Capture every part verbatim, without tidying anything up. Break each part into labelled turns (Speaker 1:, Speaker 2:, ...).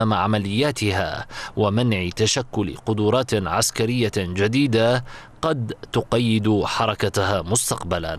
Speaker 1: مع عملياتها ومنع تشكل قدرات عسكرية جديدة قد تقيد حركتها مستقبلا.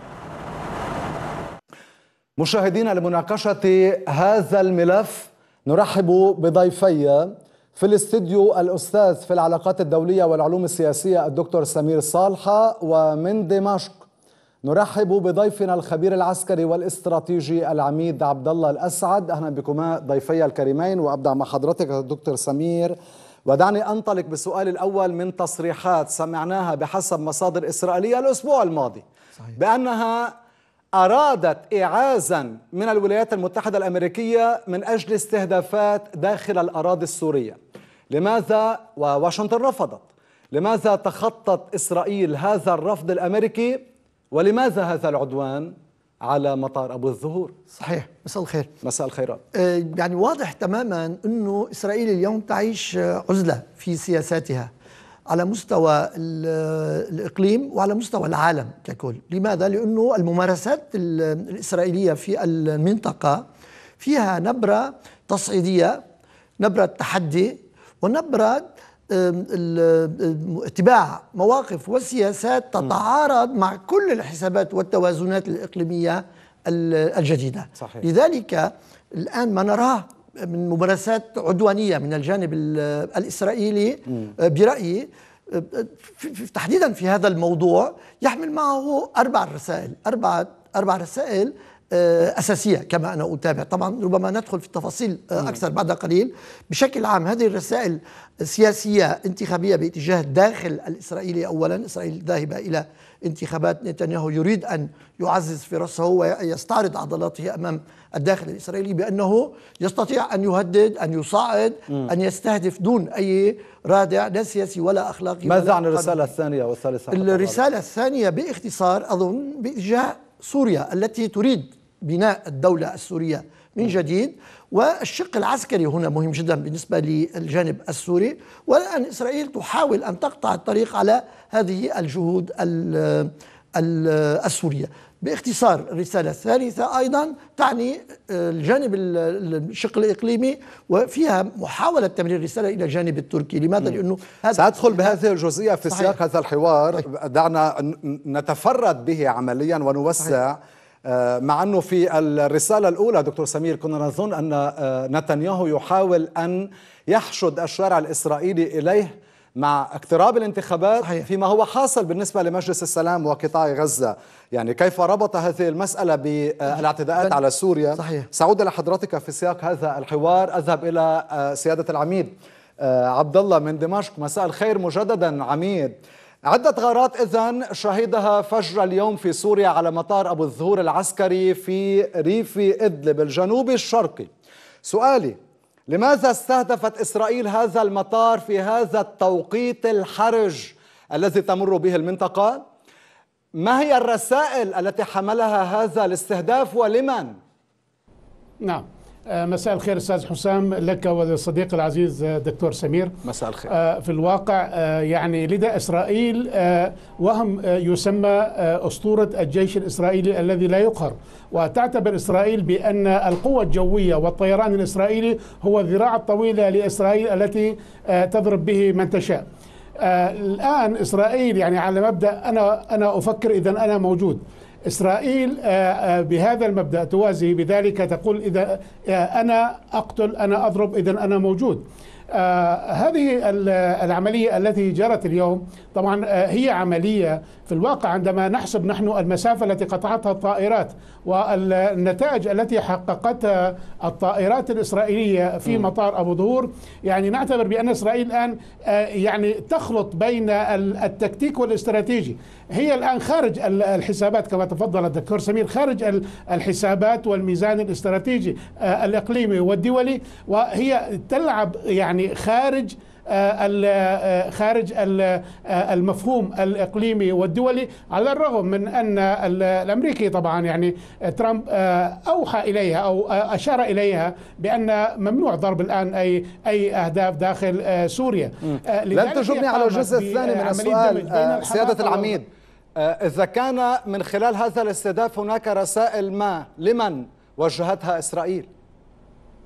Speaker 2: مشاهدينا، لمناقشة هذا الملف نرحب بضيفي في الاستديو الأستاذ في العلاقات الدولية والعلوم السياسية الدكتور سمير صالحة، ومن دمشق نرحب بضيفنا الخبير العسكري والاستراتيجي العميد عبد الله الأسعد. أهلا بكما ضيفي الكريمين، وأبدأ مع حضرتك دكتور سمير. ودعني أنطلق بالسؤال الأول من تصريحات سمعناها بحسب مصادر إسرائيلية الأسبوع الماضي صحيح. بأنها أرادت إعازا من الولايات المتحدة الأمريكية من أجل استهدافات داخل الأراضي السورية. لماذا وواشنطن رفضت؟ لماذا تخطت إسرائيل هذا الرفض الأمريكي؟ ولماذا هذا العدوان على مطار أبو الزهور؟
Speaker 3: صحيح. مساء الخير.
Speaker 2: مساء الخيرات.
Speaker 3: آه يعني واضح تماما أنه إسرائيل اليوم تعيش عزلة في سياساتها على مستوى الإقليم وعلى مستوى العالم ككل. لماذا؟ لأنه الممارسات الإسرائيلية في المنطقة فيها نبرة تصعيدية، نبرة تحدي، ونبرة اتباع مواقف وسياسات تتعارض مع كل الحسابات والتوازنات الإقليمية الجديدة. صحيح. لذلك الآن ما نراه من ممارسات عدوانية من الجانب الإسرائيلي برأيي تحديدا في هذا الموضوع يحمل معه أربع رسائل أربع أربع رسائل أساسية كما أنا أتابع. طبعا ربما ندخل في التفاصيل أكثر بعد قليل. بشكل عام هذه الرسائل سياسية انتخابية باتجاه الداخل الإسرائيلي. أولا، إسرائيل ذاهبة إلى انتخابات، نتنياهو يريد أن يعزز فرصه ويستعرض عضلاته أمام الداخل الإسرائيلي بأنه يستطيع أن يهدد، أن يصعد، م. أن يستهدف دون أي رادع لا سياسي ولا أخلاقي.
Speaker 2: ماذا عن الرسالة الثانية والثالثة؟
Speaker 3: الرسالة الثانية باختصار أظن باتجاه سوريا التي تريد بناء الدولة السورية من جديد، والشق العسكري هنا مهم جدا بالنسبة للجانب السوري. والآن إسرائيل تحاول أن تقطع الطريق على هذه الجهود السورية. باختصار الرسالة الثالثة أيضا تعني الجانب الشق الإقليمي، وفيها محاولة تمرير الرسالة إلى الجانب التركي. لماذا؟ لأنه
Speaker 2: سأدخل بهذه الجزئية في صحيح. سياق هذا الحوار. صحيح. دعنا نتفرد به عمليا ونوسع. صحيح. مع أنه في الرسالة الأولى دكتور سمير كنا نظن أن نتنياهو يحاول أن يحشد الشارع الإسرائيلي إليه مع اقتراب الانتخابات. صحيح. فيما هو حاصل بالنسبة لمجلس السلام وقطاع غزة. يعني كيف ربط هذه المسألة بالاعتداءات على سوريا؟ صحيح. سأعود إلى حضرتك في سياق هذا الحوار. أذهب إلى سيادة العميد عبد الله من دمشق. مساء الخير مجددا عميد. عدة غارات إذن شهدها فجر اليوم في سوريا على مطار أبو الزهور العسكري في ريف إدلب الجنوبي الشرقي. سؤالي: لماذا استهدفت إسرائيل هذا المطار في هذا التوقيت الحرج الذي تمر به المنطقة؟ ما هي الرسائل التي حملها هذا الاستهداف ولمن؟
Speaker 4: نعم، مساء الخير أستاذ حسام لك وللصديق العزيز دكتور سمير.
Speaker 2: مساء الخير.
Speaker 4: في الواقع يعني لدى إسرائيل وهم يسمى أسطورة الجيش الإسرائيلي الذي لا يقهر، وتعتبر إسرائيل بأن القوة الجوية والطيران الإسرائيلي هو الذراع الطويلة لإسرائيل التي تضرب به من تشاء. الآن إسرائيل يعني على مبدأ أنا أنا أفكر إذا أنا موجود. إسرائيل بهذا المبدأ توازي بذلك، تقول إذا أنا أقتل أنا أضرب إذا أنا موجود. آه هذه العملية التي جرت اليوم طبعا آه هي عملية في الواقع عندما نحسب نحن المسافة التي قطعتها الطائرات والنتائج التي حققتها الطائرات الإسرائيلية في م. مطار أبو ظهور، يعني نعتبر بأن إسرائيل الآن آه يعني تخلط بين التكتيك والاستراتيجي. هي الآن خارج الحسابات كما تفضل الدكتور سمير، خارج الحسابات والميزان الاستراتيجي آه الإقليمي والدولي، وهي تلعب يعني خارج خارج المفهوم الإقليمي والدولي، على الرغم من أن الأمريكي طبعا يعني ترامب أوحى إليها أو أشار إليها بأن ممنوع ضرب الآن أي أي أهداف داخل سوريا.
Speaker 2: لن تجبني على الجزء الثاني من السؤال سيادة العميد، إذا كان من خلال هذا الاستهداف هناك رسائل ما لمن وجهتها إسرائيل؟